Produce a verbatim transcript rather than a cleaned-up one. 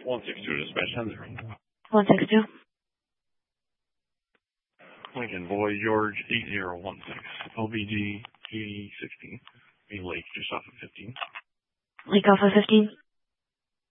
one six two dispatch ten zero. one six two. Lincoln Boy George eight zero one six. L B G eighty sixteen. A lake just off of fifteen. Lake off of fifteen.